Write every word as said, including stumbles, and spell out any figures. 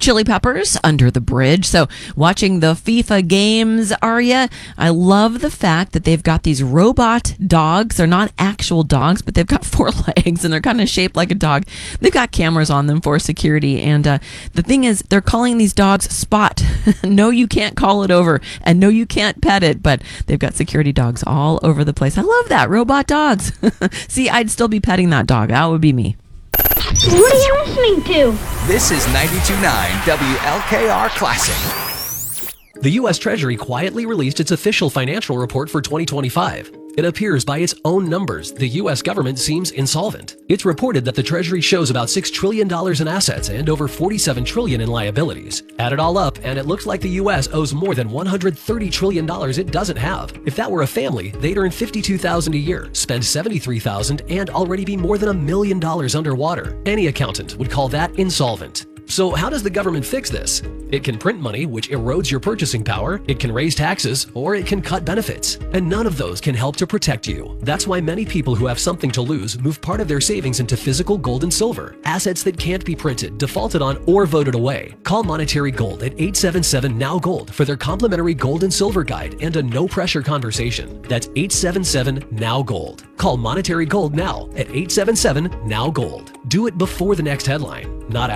Chili Peppers, Under the Bridge. So watching the FIFA games, Arya, I love the fact that they've got these robot dogs. They're not actual dogs, but they've got four legs and they're kind of shaped like a dog. They've got cameras on them for security. And uh, the thing is, they're calling these dogs Spot. No, you can't call it over. And no, you can't pet it. But they've got security dogs all over the place. I love that. Robot dogs. See, I'd still be petting that dog. That would be me. What are you listening to? This is ninety-two point nine W L K R Classic. The U S Treasury quietly released its official financial report for twenty twenty-five. It appears by its own numbers, the U S government seems insolvent. It's reported that the Treasury shows about six trillion dollars in assets and over forty-seven trillion dollars in liabilities. Add it all up, and it looks like the U S owes more than one hundred thirty trillion dollars it doesn't have. If that were a family, they'd earn fifty-two thousand dollars a year, spend seventy-three thousand dollars, and already be more than a million dollars underwater. Any accountant would call that insolvent. So how does the government fix this? It can print money, which erodes your purchasing power, it can raise taxes, or it can cut benefits. And none of those can help to protect you. That's why many people who have something to lose move part of their savings into physical gold and silver, assets that can't be printed, defaulted on, or voted away. Call Monetary Gold at eight seven seven N O W Gold for their complimentary gold and silver guide and a no-pressure conversation. That's eight seven seven N O W Gold. Call Monetary Gold now at eight seven seven N O W Gold. Do it before the next headline, not